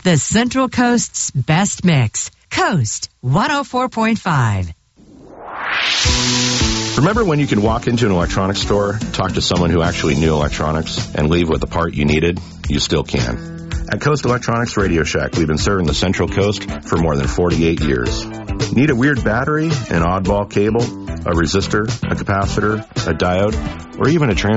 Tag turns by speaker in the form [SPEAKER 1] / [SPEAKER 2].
[SPEAKER 1] The Central Coast's best mix. Coast 104.5.
[SPEAKER 2] Remember when you could walk into an electronics store, talk to someone who actually knew electronics, and leave with the part you needed? You still can. At Coast Electronics Radio Shack, we've been serving the Central Coast for more than 48 years. Need a weird battery, an oddball cable, a resistor, a capacitor, a diode, or even a